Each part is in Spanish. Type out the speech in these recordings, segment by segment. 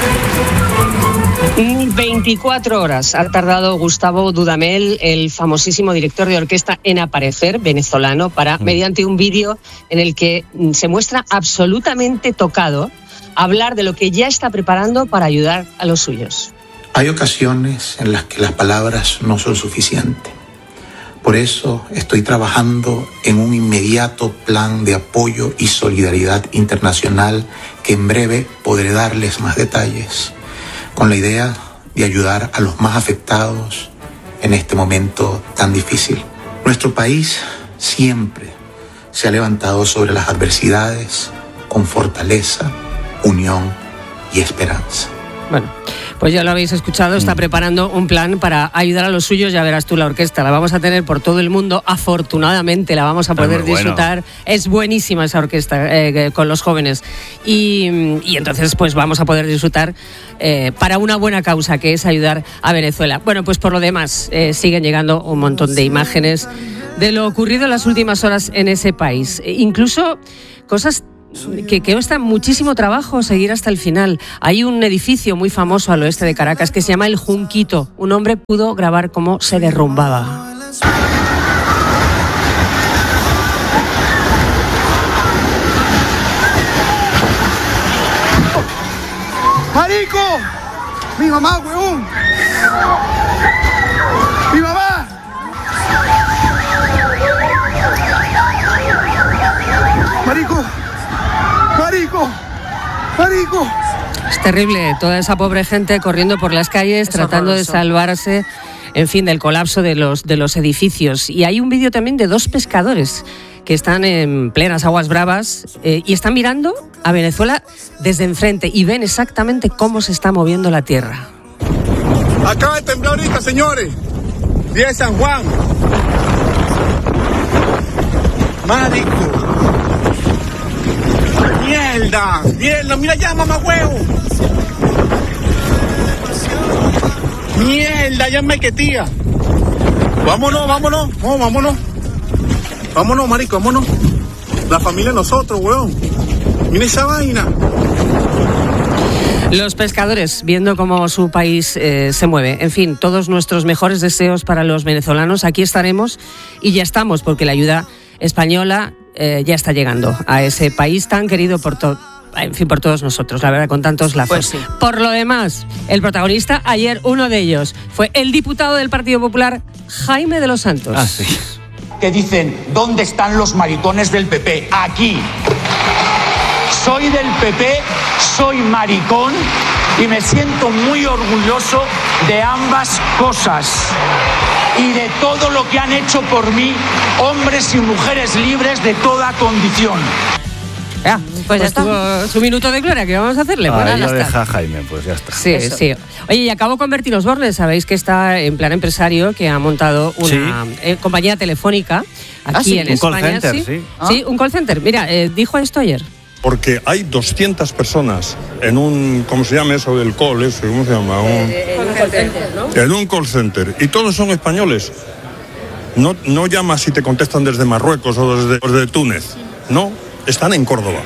24 horas ha tardado Gustavo Dudamel, el famosísimo director de orquesta, en aparecer, venezolano, para, mediante un vídeo en el que se muestra absolutamente tocado, hablar de lo que ya está preparando para ayudar a los suyos. Hay ocasiones en las que las palabras no son suficientes. Por eso estoy trabajando en un inmediato plan de apoyo y solidaridad internacional que en breve podré darles más detalles, con la idea de ayudar a los más afectados en este momento tan difícil. Nuestro país siempre se ha levantado sobre las adversidades con fortaleza, unión y esperanza. Bueno, pues ya lo habéis escuchado, está preparando un plan para ayudar a los suyos. Ya verás tú, la orquesta la vamos a tener por todo el mundo, afortunadamente la vamos a poder disfrutar. Es buenísima esa orquesta con los jóvenes y entonces pues vamos a poder disfrutar para una buena causa, que es ayudar a Venezuela. Bueno, pues por lo demás siguen llegando un montón de imágenes de lo ocurrido en las últimas horas en ese país, incluso cosas que cuesta muchísimo trabajo seguir hasta el final. Hay un edificio muy famoso al oeste de Caracas que se llama El Junquito. Un hombre pudo grabar cómo se derrumbaba. ¡Marico! ¡Mi mamá, huevón! ¡Mi mamá! ¡Marico! ¡Marico! ¡Marico! Es terrible, toda esa pobre gente corriendo por las calles, tratando de salvarse, en fin, del colapso de los edificios. Y hay un vídeo también de 2 pescadores que están en plenas aguas bravas y están mirando a Venezuela desde enfrente y ven exactamente cómo se está moviendo la tierra. Acaba de temblar ahorita, señores. Día de San Juan. Marico. ¡Mierda! ¡Mierda! ¡Mira ya, mamá huevo! ¡Mierda! Ya me quetía. Vámonos. No, vámonos. Vámonos, marico, vámonos. La familia de nosotros, huevón. Mira esa vaina. Los pescadores viendo cómo su país se mueve. En fin, todos nuestros mejores deseos para los venezolanos. Aquí estaremos y ya estamos, porque la ayuda española ya está llegando a ese país tan querido por todos nosotros, la verdad, con tantos lazos. Pues sí. Por lo demás, el protagonista ayer, uno de ellos, fue el diputado del Partido Popular, Jaime de los Santos. Ah, sí. Que dicen, ¿dónde están los maricones del PP? Aquí. Soy del PP, soy maricón y me siento muy orgulloso de ambas cosas y de todo lo que han hecho por mí hombres y mujeres libres de toda condición. Ya, pues ya está. Tuvo su minuto de gloria, ¿qué vamos a hacerle? Ahí Bueno, lo deja Jaime, pues ya está. Sí, Eso. sí. Oye, y acabo con Bertín Osborne, sabéis que está en plan empresario, que ha montado una compañía telefónica aquí en España. Un call center, sí. Sí, un call center. Mira, dijo esto ayer. Porque hay 200 personas en un, ¿cómo se llama eso del call? ¿Cómo se llama? En un call center, ¿no? En un call center. Y todos son españoles. No llamas si te contestan desde Marruecos o desde Túnez. No, están en Córdoba.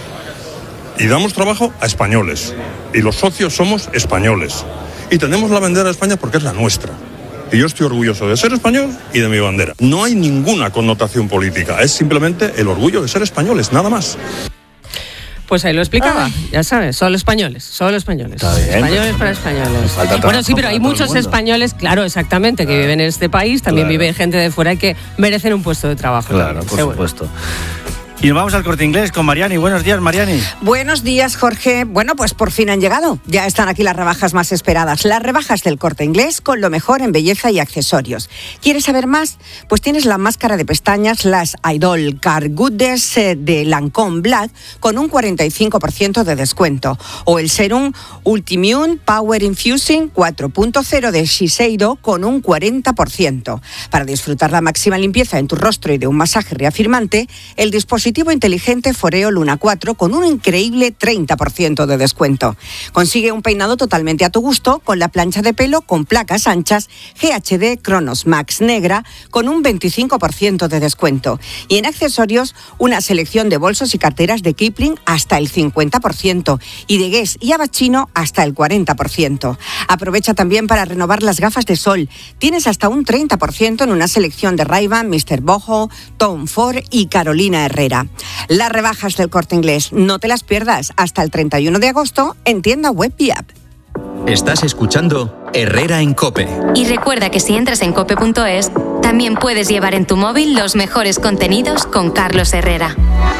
Y damos trabajo a españoles. Y los socios somos españoles. Y tenemos la bandera de España porque es la nuestra. Y yo estoy orgulloso de ser español y de mi bandera. No hay ninguna connotación política. Es simplemente el orgullo de ser españoles, nada más. Pues ahí lo explicaba, ya sabes, solo españoles. Está bien, Españoles para españoles. Bueno, sí, pero hay muchos españoles, claro, exactamente, que viven en este país, también vive gente de fuera y que merecen un puesto de trabajo. Claro, también, por seguro. supuesto. Y nos vamos al Corte Inglés con Mariani. Buenos días, Mariani. Buenos días, Jorge. Bueno, pues por fin han llegado. Ya están aquí las rebajas más esperadas. Las rebajas del Corte Inglés con lo mejor en belleza y accesorios. ¿Quieres saber más? Pues tienes la máscara de pestañas, las Idol Car Goodness de Lancôme Black con un 45% de descuento. O el Serum Ultimune Power Infusing 4.0 de Shiseido con un 40%. Para disfrutar la máxima limpieza en tu rostro y de un masaje reafirmante, el dispositivo dispositivo inteligente Foreo Luna 4 con un increíble 30% de descuento. Consigue un peinado totalmente a tu gusto con la plancha de pelo con placas anchas GHD Chronos Max negra con un 25% de descuento. Y en accesorios, una selección de bolsos y carteras de Kipling hasta el 50% y de Guess y Abachino hasta el 40%. Aprovecha también para renovar las gafas de sol. Tienes hasta un 30% en una selección de Ray-Ban, Mr. Boho, Tom Ford y Carolina Herrera. Las rebajas del Corte Inglés, no te las pierdas hasta el 31 de agosto en tienda web y app. Estás escuchando Herrera en COPE. Y recuerda que si entras en cope.es, también puedes llevar en tu móvil los mejores contenidos con Carlos Herrera.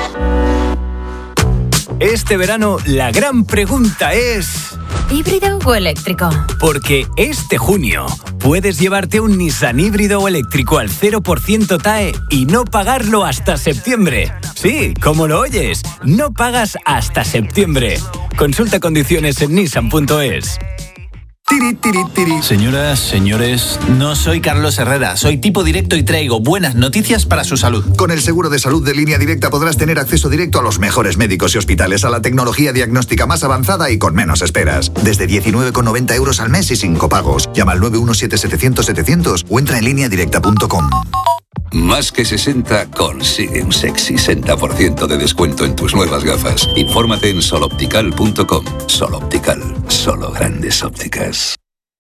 Este verano la gran pregunta es... ¿híbrido o eléctrico? Porque este junio puedes llevarte un Nissan híbrido o eléctrico al 0% TAE y no pagarlo hasta septiembre. Sí, como lo oyes, no pagas hasta septiembre. Consulta condiciones en nissan.es. Señoras, señores, no soy Carlos Herrera, soy tipo directo y traigo buenas noticias para su salud. Con el seguro de salud de Línea Directa podrás tener acceso directo a los mejores médicos y hospitales, a la tecnología diagnóstica más avanzada y con menos esperas. Desde 19,90 euros al mes y sin copagos. Llama al 917-700-700 o entra en lineadirecta.com. Más que 60 consigue un sexy 60% de descuento en tus nuevas gafas. Infórmate en soloptical.com. Soloptical, solo grandes ópticas.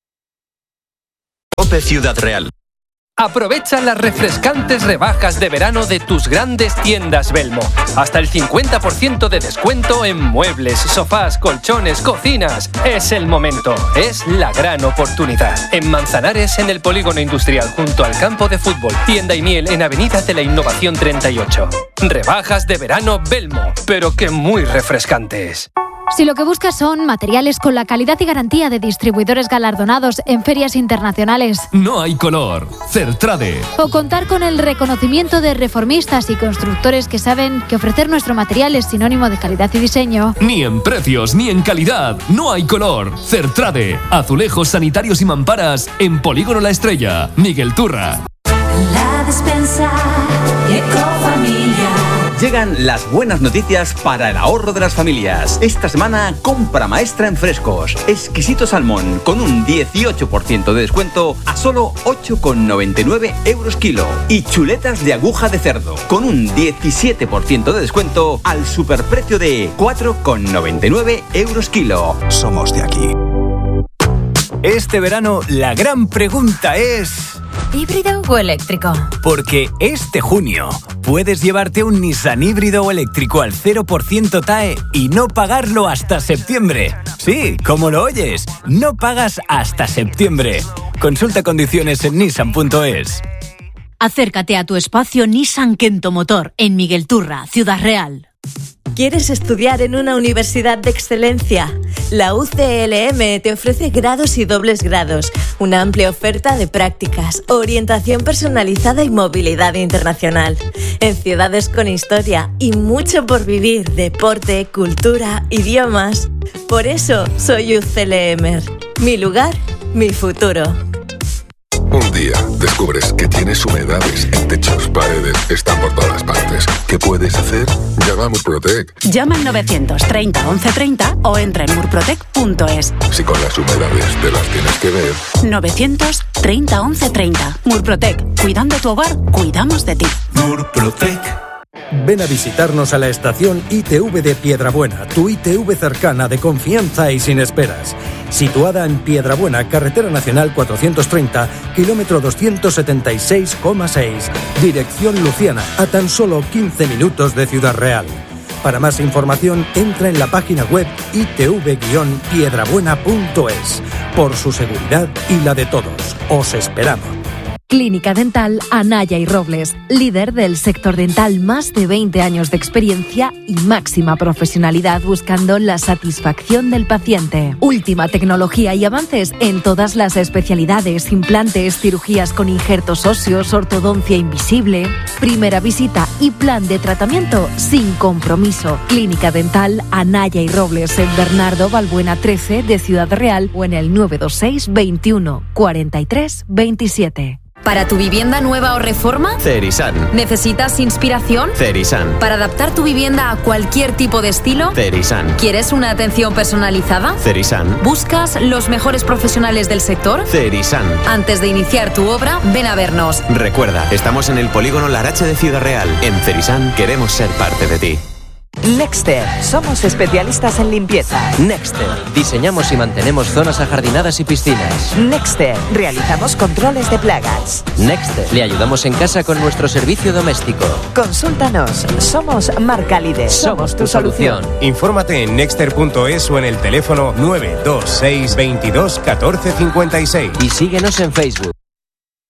COPE Ciudad Real. Aprovecha las refrescantes rebajas de verano de tus grandes tiendas Belmo. Hasta el 50% de descuento en muebles, sofás, colchones, cocinas. Es el momento, es la gran oportunidad. En Manzanares, en el Polígono Industrial, junto al campo de fútbol. Tienda y miel en Avenida de la Innovación 38. Rebajas de verano Belmo, pero que muy refrescantes. Si lo que buscas son materiales con la calidad y garantía de distribuidores galardonados en ferias internacionales, no hay color. Certrade. O contar con el reconocimiento de reformistas y constructores que saben que ofrecer nuestro material es sinónimo de calidad y diseño. Ni en precios ni en calidad. No hay color. Certrade. Azulejos sanitarios y mamparas en Polígono La Estrella. Miguel Turra. La despensa Ecofamilia. Llegan las buenas noticias para el ahorro de las familias. Esta semana, compra maestra en frescos. Exquisito salmón con un 18% de descuento a solo 8,99 euros kilo. Y chuletas de aguja de cerdo con un 17% de descuento al superprecio de 4,99 euros kilo. Somos de aquí. Este verano la gran pregunta es... ¿híbrido o eléctrico? Porque este junio puedes llevarte un Nissan híbrido o eléctrico al 0% TAE y no pagarlo hasta septiembre. Sí, como lo oyes, no pagas hasta septiembre. Consulta condiciones en nissan.es. Acércate a tu espacio Nissan Kento Motor en Miguel Turra, Ciudad Real. ¿Quieres estudiar en una universidad de excelencia? La UCLM te ofrece grados y dobles grados, una amplia oferta de prácticas, orientación personalizada y movilidad internacional. En ciudades con historia y mucho por vivir, deporte, cultura, idiomas. Por eso soy UCLMer. Mi lugar, mi futuro. Un día descubres que tienes humedades en techos, paredes, están por todas partes. ¿Qué puedes hacer? Llama a Murprotec. Llama al 930 1130 o entra en murprotec.es. Si con las humedades te las tienes que ver. 930 1130. Murprotec. Cuidando tu hogar, cuidamos de ti. Murprotec. Ven a visitarnos a la estación ITV de Piedrabuena, tu ITV cercana, de confianza y sin esperas. Situada en Piedrabuena, carretera nacional 430, kilómetro 276,6, dirección Luciana, a tan solo 15 minutos de Ciudad Real. Para más información, entra en la página web itv-piedrabuena.es. Por su seguridad y la de todos, os esperamos. Clínica Dental Anaya y Robles, líder del sector dental, más de 20 años de experiencia y máxima profesionalidad buscando la satisfacción del paciente. Última tecnología y avances en todas las especialidades, implantes, cirugías con injertos óseos, ortodoncia invisible. Primera visita y plan de tratamiento sin compromiso. Clínica Dental Anaya y Robles en Bernardo Balbuena 13 de Ciudad Real o en el 926 21 43 27. ¿Para tu vivienda nueva o reforma? Cerisan. ¿Necesitas inspiración? Cerisan. ¿Para adaptar tu vivienda a cualquier tipo de estilo? Cerisan. ¿Quieres una atención personalizada? Cerisan. ¿Buscas los mejores profesionales del sector? Cerisan. Antes de iniciar tu obra, ven a vernos. Recuerda, estamos en el polígono Larache de Ciudad Real. En Cerisan queremos ser parte de ti. Nexter, somos especialistas en limpieza. Nexter, diseñamos y mantenemos zonas ajardinadas y piscinas. Nexter, realizamos controles de plagas. Nexter, le ayudamos en casa con nuestro servicio doméstico. Consúltanos, somos marca líder. Somos tu solución. Infórmate en nexter.es o en el teléfono 926 22 14 56. Y síguenos en Facebook.